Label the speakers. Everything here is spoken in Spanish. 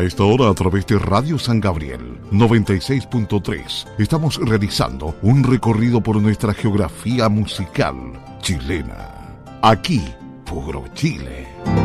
Speaker 1: A esta hora, a través de Radio San Gabriel 96.3, estamos realizando un recorrido por nuestra geografía musical chilena. Aquí, puro Chile.